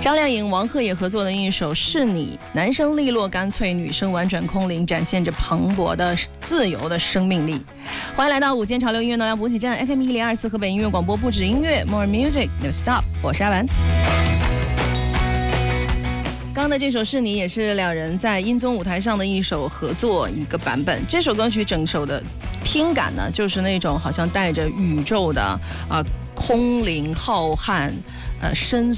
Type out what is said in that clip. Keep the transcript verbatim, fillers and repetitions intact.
张靓颖、王鹤也合作的一首《是你》，男生利落干脆，女生婉转空灵，展现着蓬勃的自由的生命力。欢迎来到午间潮流音乐呢要补给站 F M 一零二四河北音乐广播，不止音乐 ，More Music No Stop。我是阿文。刚刚的这首《是你》也是两人在音综舞台上的一首合作一个版本。这首歌曲整首的听感呢，就是那种好像带着宇宙的啊、呃、空灵浩瀚、呃深邃